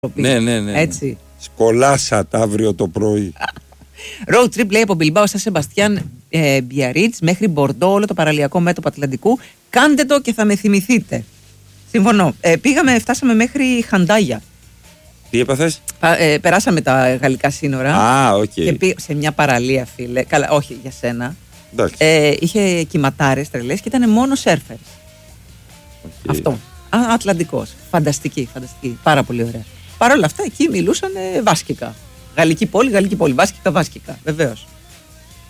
Ναι. Έτσι. Σκολάσατε αύριο το πρωί. Road trip λέει από Μπιλμπάο στα Σεμπαστιάν Μπιαρίτς μέχρι Μπορντό, όλο το παραλιακό μέτωπο Ατλαντικού. Κάντε το και θα με θυμηθείτε. Συμφωνώ. Φτάσαμε μέχρι Χαντάγια. Τι έπαθες? Περάσαμε τα γαλλικά σύνορα. οκ. Και πήγα σε μια παραλία, φίλε. Καλά, όχι για σένα. Είχε κυματάρες τρελές και ήταν μόνο σέρφερς. Αυτό. Ατλαντικός. Φανταστική. Πάρα πολύ ωραία. Παρ' όλα αυτά εκεί μιλούσαν βάσκικα. Γαλλική πόλη, βάσκικα, βεβαίως.